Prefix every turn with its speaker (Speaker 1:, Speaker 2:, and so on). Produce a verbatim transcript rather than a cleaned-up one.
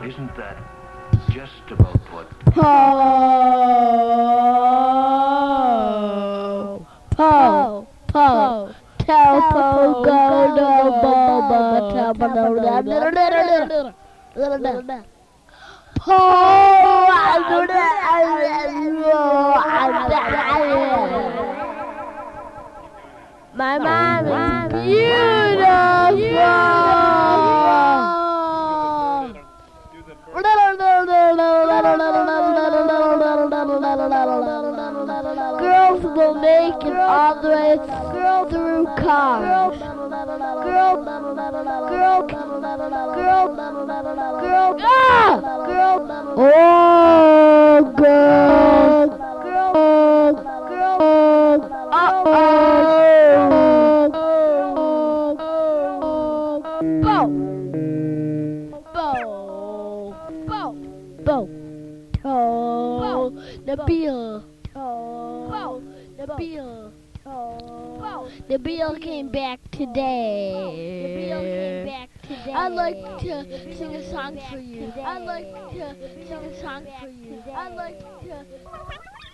Speaker 1: isn't that just about what...
Speaker 2: Po, po, po, tell po, go, no, bo, bo, tell po, no, no, no, no, no, no, no. Po, I do that. My mom is beautiful. Girls will make it all the way through cars. Girl, girl, girl, girl, ah! Oh, girl, girl, girl, uh-oh. Bo, bo, bo, bo. Toe, Nabil, toe, Nabil, toe. Nabil came back today. Nabil came back today. I'd like to sing a song for you. I'd like to sing a song for you. I'd like to.